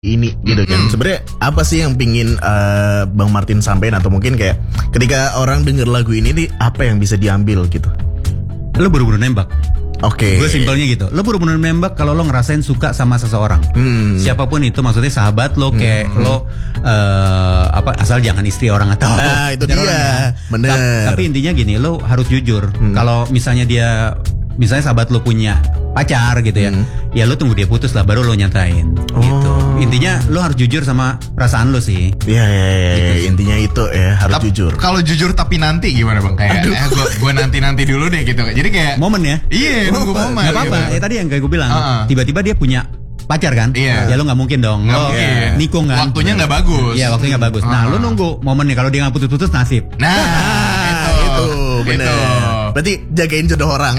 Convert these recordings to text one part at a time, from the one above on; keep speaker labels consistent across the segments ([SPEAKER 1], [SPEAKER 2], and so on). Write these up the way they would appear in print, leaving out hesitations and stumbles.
[SPEAKER 1] ini gitu kan. Sebenarnya apa sih yang pingin Bang Martin sampaikan, atau mungkin kayak ketika orang denger lagu ini nih apa yang bisa diambil gitu?
[SPEAKER 2] Lo buru-buru nembak.
[SPEAKER 1] Oke.
[SPEAKER 2] Gue simpelnya gitu. Lo buru-buru nembak kalau lo ngerasain suka sama seseorang. Siapapun itu, maksudnya sahabat lo, kayak lo asal jangan istri orang atau
[SPEAKER 1] itu dia. Bener.
[SPEAKER 2] Tapi intinya gini, lo harus jujur. Kalau misalnya sahabat lo punya pacar gitu ya, ya lo tunggu dia putus lah baru lo nyatain gitu. Intinya lo harus jujur sama perasaan lo sih.
[SPEAKER 1] Iya, gitu. Intinya itu ya, harus jujur.
[SPEAKER 3] Kalau jujur tapi nanti gimana Bang? Kayak gue nanti dulu deh gitu. Jadi kayak
[SPEAKER 2] momen ya.
[SPEAKER 3] Iya, nunggu momen.
[SPEAKER 2] Gak apa-apa.
[SPEAKER 3] Gitu.
[SPEAKER 2] Ya tadi yang kayak gue bilang, tiba-tiba dia punya pacar kan?
[SPEAKER 3] Iya.
[SPEAKER 2] Ya lo nggak mungkin dong. Lo nikung kan?
[SPEAKER 3] Waktunya nggak bagus.
[SPEAKER 2] Iya, waktunya nggak bagus. Nah, lo nunggu momennya. Kalau dia nggak putus-putus, nasib.
[SPEAKER 1] Itu bener. Berarti jagain jodoh orang.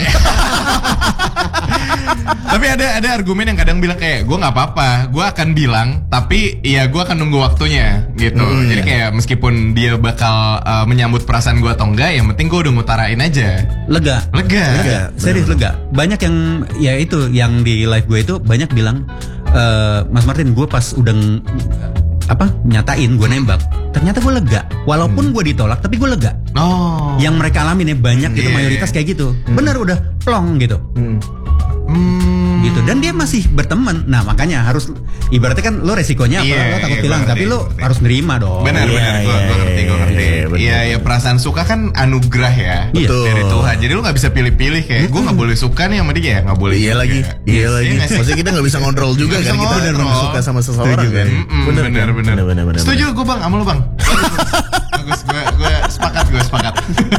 [SPEAKER 3] Tapi ada argumen yang kadang bilang kayak gue nggak apa-apa, gue akan bilang, tapi ya gue akan nunggu waktunya gitu. Jadi kayak meskipun dia bakal menyambut perasaan gue atau enggak, yang penting gue udah ngutarain aja.
[SPEAKER 2] Lega. Serius lega. Banyak yang ya itu yang di live gue itu banyak bilang, Mas Martin, gue pas udah nyatain gue nembak, ternyata gue lega. Walaupun gue ditolak, tapi gue lega. Yang mereka alamin ya banyak gitu, mayoritas kayak gitu. Bener udah plong gitu. Gitu, dan dia masih berteman. Nah makanya harus, ibaratnya kan lo resikonya apa, lo takut bilang, tapi lo harus nerima dong.
[SPEAKER 3] Benar, gue ngerti. Iya, perasaan suka kan anugerah ya, dari Tuhan. Jadi lo nggak bisa pilih-pilih kayak gue nggak boleh suka nih sama dia, nggak boleh.
[SPEAKER 1] Iya lagi. Maksudnya kita nggak bisa ngontrol juga kan, kita benar suka sama seseorang kan. Benar.
[SPEAKER 3] Setuju gue Bang, sama lo Bang. Bagus, gue sepakat.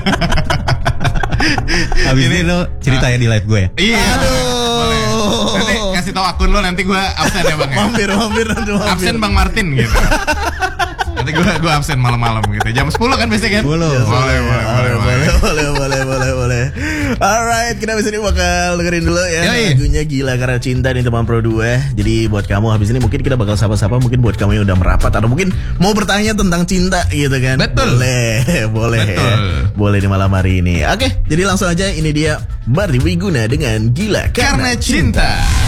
[SPEAKER 2] Abis ini lo cerita ya di live gue ya.
[SPEAKER 3] Iya. Boleh. Nanti kasih tahu akun lo, nanti gue absen ya Bang ya.
[SPEAKER 1] Mampir.
[SPEAKER 3] Absen Bang Martin gitu. Nanti gue absen malam-malam gitu. Jam 10 kan biasanya kan?
[SPEAKER 1] Boleh. Alright, kita habis ini bakal dengerin dulu ya lagunya Gila Karena Cinta nih teman Pro 2. Jadi buat kamu habis ini mungkin kita bakal sapa-sapa, mungkin buat kamu yang udah merapat atau mungkin mau bertanya tentang cinta gitu kan.
[SPEAKER 3] Betul.
[SPEAKER 1] Boleh. Boleh di malam hari ini. Oke, jadi langsung aja, ini dia Bardi Wiguna dengan Gila Karena Cinta.